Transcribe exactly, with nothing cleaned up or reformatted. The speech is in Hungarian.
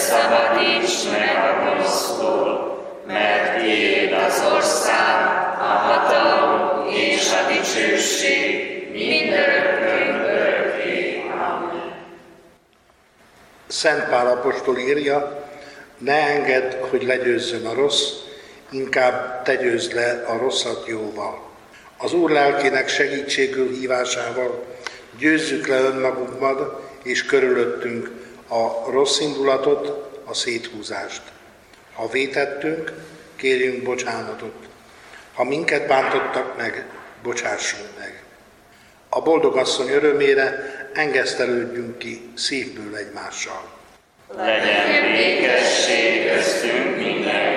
szabadíts meg a gonosztól, mert tiéd az ország, a hatalom és a dicsőség mindörökkön örökké. Amen. Szent Pál apostol írja, ne engedd, hogy legyőzzön a rossz, inkább te győzd le a rosszat jóval. Az Úr lelkének segítségül hívásával győzzük le önmagunkban és körülöttünk a rossz indulatot, a széthúzást. Ha vétettünk, kérjünk bocsánatot. Ha minket bántottak meg, bocsássunk meg. A boldogasszony örömére engesztelődjünk ki szívből egymással. Legyen békesség köztünk minden